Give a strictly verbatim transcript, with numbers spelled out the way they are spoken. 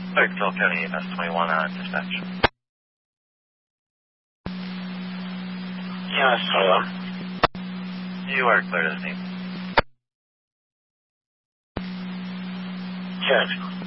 Clarksville County E M S twenty-one on dispatch. Yes, hello. You are clear to the scene. Check.